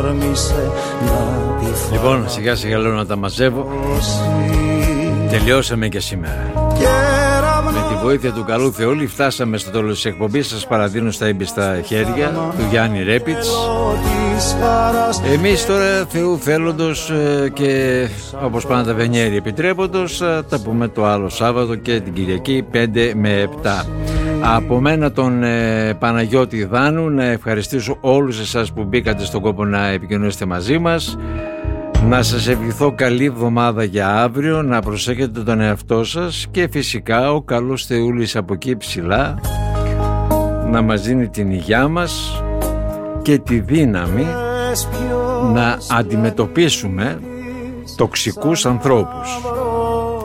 Λοιπόν, σιγά σιγά λέω να τα μαζεύω. Τελειώσαμε και σήμερα. Με τη βοήθεια του καλού Θεόλη φτάσαμε στο τέλος της εκπομπής. Σας παραδίνω στα έμπιστα χέρια του Γιάννη Ρέπιτς. Εμείς τώρα Θεού θέλοντος και όπως πάντα Βενιέρη επιτρέποντος τα πούμε το άλλο Σάββατο και την Κυριακή 5 με 7. Από μένα τον Παναγιώτη Δάνου να ευχαριστήσω όλους εσάς που μπήκατε στον κόπο να επικοινωνήσετε μαζί μας. Να σας ευχηθώ καλή εβδομάδα για αύριο, να προσέχετε τον εαυτό σας και φυσικά ο καλός Θεούλης από εκεί ψηλά να μας δίνει την υγειά μας και τη δύναμη να αντιμετωπίσουμε τοξικούς ανθρώπους.